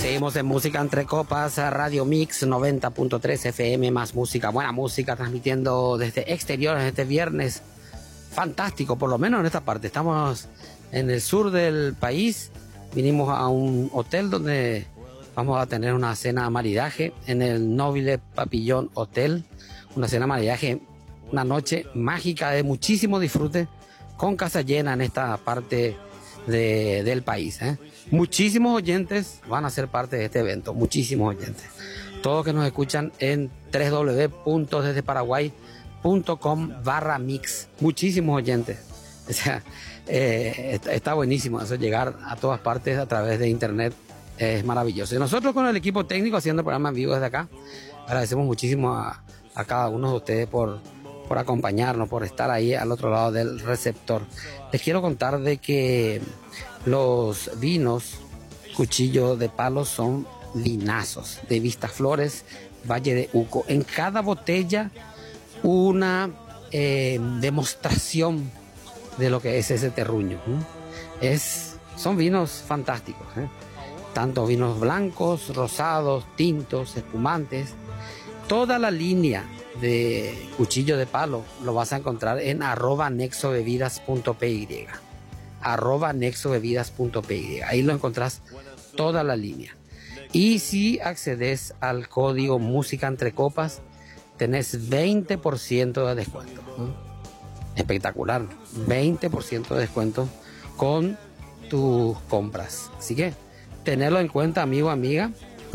Seguimos en Música Entre Copas, Radio Mix 90.3 FM, más música, buena música, transmitiendo desde exteriores este viernes. Fantástico, por lo menos en esta parte. Estamos en el sur del país, vinimos a un hotel donde vamos a tener una cena maridaje en el Nobile Papillon Hotel. Una cena maridaje, una noche mágica de muchísimo disfrute, con casa llena en esta parte del país, ¿eh? Muchísimos oyentes van a ser parte de este evento, muchísimos oyentes. Todos que nos escuchan en www.desdeparaguay.com/mix. Muchísimos oyentes. O sea, está buenísimo eso, llegar a todas partes a través de internet. Es maravilloso. Y nosotros con el equipo técnico haciendo el programa en vivo desde acá, agradecemos muchísimo a cada uno de ustedes por acompañarnos, por estar ahí al otro lado del receptor. Les quiero contar de que los vinos Cuchillo de Palo son vinazos de Vistaflores, Valle de Uco. En cada botella una demostración de lo que es ese terruño. Son vinos fantásticos, tanto vinos blancos, rosados, tintos, espumantes. Toda la línea de Cuchillo de Palo lo vas a encontrar en @nexobebidas.py, @nexobebidas.py. Ahí lo encontrás toda la línea. Y si accedes al código Música Entre Copas, tenés 20% de descuento. Espectacular, 20% de descuento con tus compras. Así que tenerlo en cuenta, amigo, amiga.